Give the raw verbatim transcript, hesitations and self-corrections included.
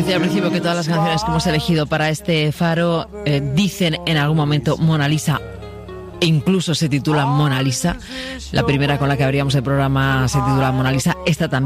decía al principio que todas las canciones que hemos elegido para este faro eh, dicen en algún momento Mona Lisa, e incluso se titula Mona Lisa. La primera con la que abríamos el programa se titula Mona Lisa, esta también.